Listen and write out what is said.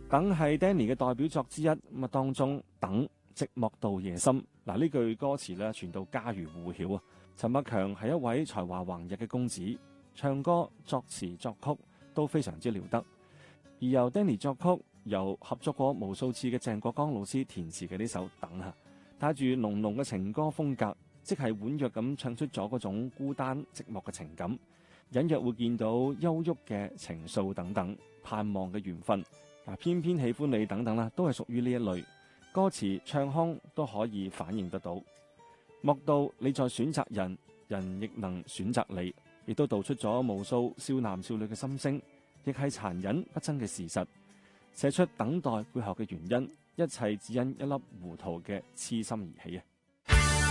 等係 Danny 嘅代表作之一，咁啊當中等寂寞到夜深，嗱呢句歌詞咧傳到家喻戶曉啊！陳百強係一位才華橫溢嘅公子，唱歌、作詞、作曲都非常之了得。而由 Danny 作曲，由合作過無數次嘅鄭國江老師填詞嘅呢首《等》啊，帶住濃濃嘅情歌風格，即係婉約咁唱出咗嗰種孤單寂寞嘅情感，隱約會見到憂鬱嘅情愫等等，盼望嘅緣分。偏偏喜歡你等等啦，都係屬於呢一類歌詞唱腔都可以反映得到。莫道你在選擇人，人亦能選擇你，亦都道出咗無數少男少女嘅心聲，亦係殘忍不爭嘅事實，寫出等待背後嘅原因，一切只因一粒糊塗嘅痴心而起啊！